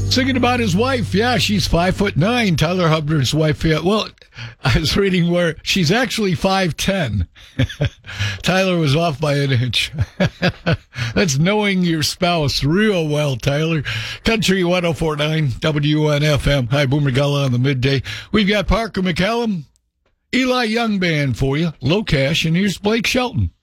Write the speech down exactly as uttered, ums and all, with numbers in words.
Singing about his wife. Yeah, she's five foot nine. Tyler Hubner's wife. Yeah, well, I was reading where she's actually five ten. Tyler was off by an inch. That's knowing your spouse real well, Tyler. Country one oh four point nine W N F M. Hi, Boomer Gullah on the midday. We've got Parker McCallum, Eli Young Band for you. Low Cash, and here's Blake Shelton.